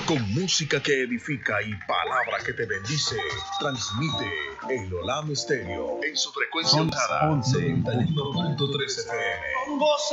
Con música que edifica y palabra que te bendice, transmite el Olam Stereo en su frecuencia 91.3 FM.